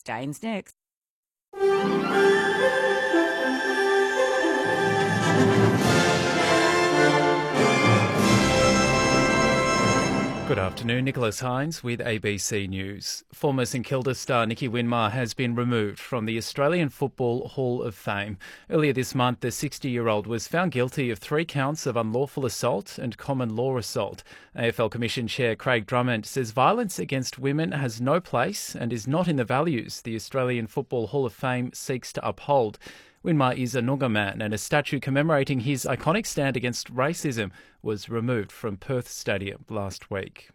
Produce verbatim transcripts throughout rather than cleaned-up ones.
Dane's next. Good afternoon, Nicholas Hines with A B C News. Former St Kilda star Nicky Winmar has been removed from the Australian Football Hall of Fame. Earlier this month, the sixty-year-old was found guilty of three counts of unlawful assault and common law assault. A F L Commission Chair Craig Drummond says violence against women has no place and is not in the values the Australian Football Hall of Fame seeks to uphold. Winmar is a Noongar man, and a statue commemorating his iconic stand against racism was removed from Perth Stadium last week.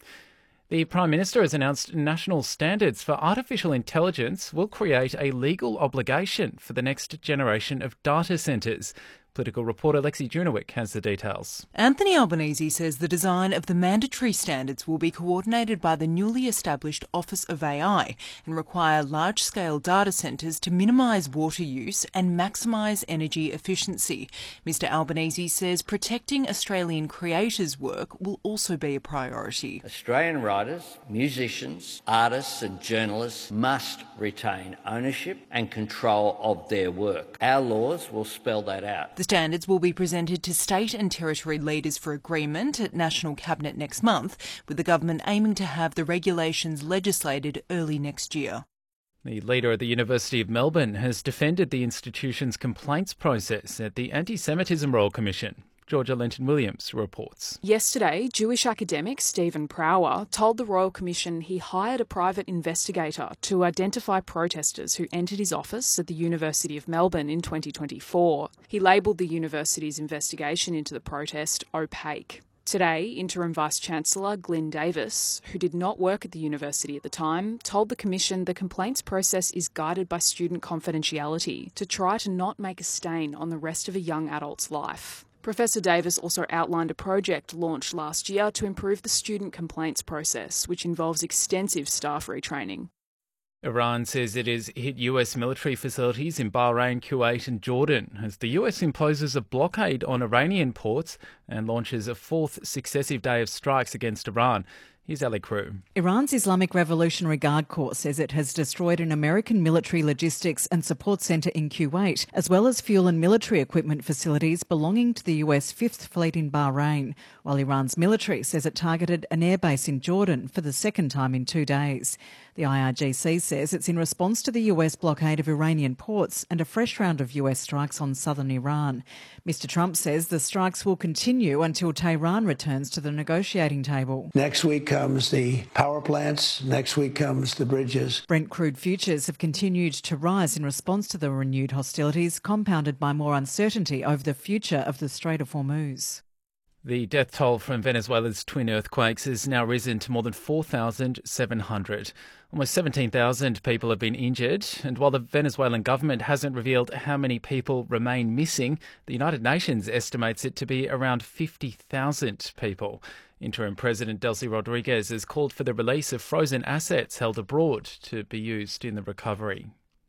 The Prime Minister has announced national standards for artificial intelligence will create a legal obligation for the next generation of data centres. Political reporter Lexi Junowick has the details. Anthony Albanese says the design of the mandatory standards will be coordinated by the newly established Office of A I and require large-scale data centres to minimise water use and maximise energy efficiency. Mister Albanese says protecting Australian creators' work will also be a priority. Australian writers, musicians, artists and journalists must retain ownership and control of their work. Our laws will spell that out. The standards will be presented to state and territory leaders for agreement at National Cabinet next month, with the government aiming to have the regulations legislated early next year. The leader of the University of Melbourne has defended the institution's complaints process at the Anti-Semitism Royal Commission. Georgia Lenton-Williams reports. Yesterday, Jewish academic Stephen Prower told the Royal Commission he hired a private investigator to identify protesters who entered his office at the University of Melbourne in twenty twenty-four. He labelled the university's investigation into the protest opaque. Today, Interim Vice-Chancellor Glyn Davis, who did not work at the university at the time, told the Commission the complaints process is guided by student confidentiality to try to not make a stain on the rest of a young adult's life. Professor Davis also outlined a project launched last year to improve the student complaints process, which involves extensive staff retraining. Iran says it has hit U S military facilities in Bahrain, Kuwait and Jordan as the U S imposes a blockade on Iranian ports and launches a fourth successive day of strikes against Iran. Here's Ali Crew. Iran's Islamic Revolutionary Guard Corps says it has destroyed an American military logistics and support centre in Kuwait, as well as fuel and military equipment facilities belonging to the U S Fifth Fleet in Bahrain, while Iran's military says it targeted an airbase in Jordan for the second time in two days. The I R G C says it's in response to the U S blockade of Iranian ports and a fresh round of U S strikes on southern Iran. Mister Trump says the strikes will continue until Tehran returns to the negotiating table. Next week comes the power plants. Next week comes the bridges. Brent crude futures have continued to rise in response to the renewed hostilities, compounded by more uncertainty over the future of the Strait of Hormuz. The death toll from Venezuela's twin earthquakes has now risen to more than four thousand seven hundred. Almost seventeen thousand people have been injured, and while the Venezuelan government hasn't revealed how many people remain missing, the United Nations estimates it to be around fifty thousand people. Interim President Delcy Rodriguez has called for the release of frozen assets held abroad to be used in the recovery.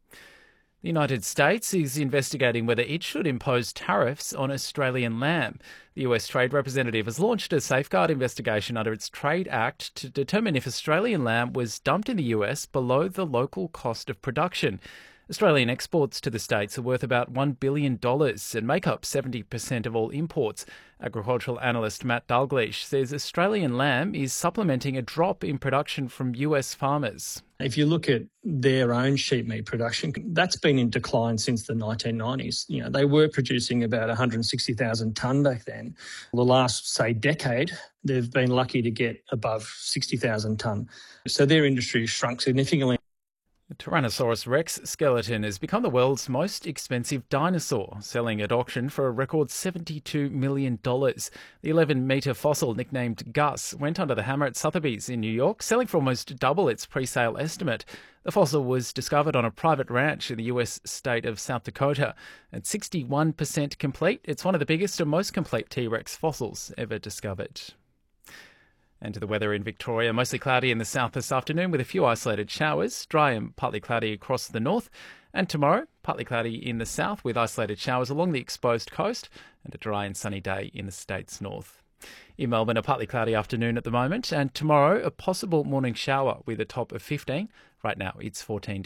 The United States is investigating whether it should impose tariffs on Australian lamb. The U S Trade Representative has launched a safeguard investigation under its Trade Act to determine if Australian lamb was dumped in the U S below the local cost of production. Australian exports to the States are worth about one billion dollars and make up seventy percent of all imports. Agricultural analyst Matt Dalgleish says Australian lamb is supplementing a drop in production from U S farmers. If you look at their own sheep meat production, that's been in decline since the nineteen nineties. You know, they were producing about one hundred sixty thousand tonne back then. The last, say, decade, they've been lucky to get above sixty thousand tonne. So their industry has shrunk significantly. The Tyrannosaurus rex skeleton has become the world's most expensive dinosaur, selling at auction for a record seventy-two million dollars. The eleven-metre fossil, nicknamed Gus, went under the hammer at Sotheby's in New York, selling for almost double its pre-sale estimate. The fossil was discovered on a private ranch in the U S state of South Dakota. At sixty-one percent complete, it's one of the biggest and most complete T-Rex fossils ever discovered. And to the weather in Victoria, mostly cloudy in the south this afternoon with a few isolated showers, dry and partly cloudy across the north. And tomorrow, partly cloudy in the south with isolated showers along the exposed coast and a dry and sunny day in the state's north. In Melbourne, a partly cloudy afternoon at the moment, and tomorrow a possible morning shower with a top of fifteen. Right now it's fourteen.